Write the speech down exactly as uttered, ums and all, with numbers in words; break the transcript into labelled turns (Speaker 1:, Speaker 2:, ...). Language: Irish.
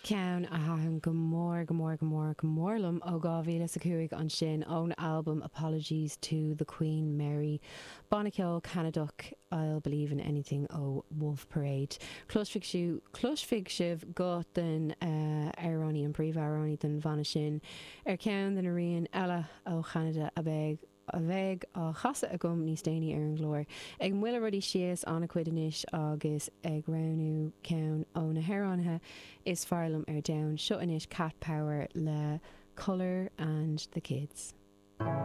Speaker 1: Ceann a hahan go mór go mór go mór go mórlam ó gábhíle sa cuaig an sin ón album Apologies to the Queen Mary. Bannaceol Canadach I'll Believe in Anything ó Wolf Parade. Closfig siú closfig sibh go den uh, Aironi an príomh Aironi den bhanna sin ar ceann den a rion eile ó Canada a bheith a bheith á chasa a gom níos déine ar an glóir. Ag muile rudí sios anna cuidanis agus ag ranú ceann ó na Héireánaithe is fearlam ar domhan seo inis Cat Power le Colour and the Kids.